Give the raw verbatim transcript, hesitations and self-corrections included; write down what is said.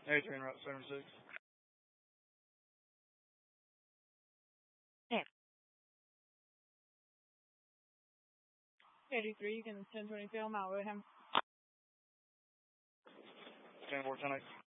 Hey, train route seventy-six. Yeah. eighty-three, you can ten twenty film out with him. ten four ten eight.